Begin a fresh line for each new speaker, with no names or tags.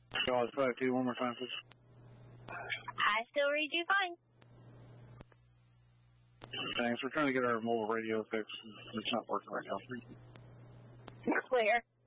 Charles 52, one more time, please.
I still read you fine.
Thanks. We're trying to get our mobile radio fixed. It's not working right now.
Clear.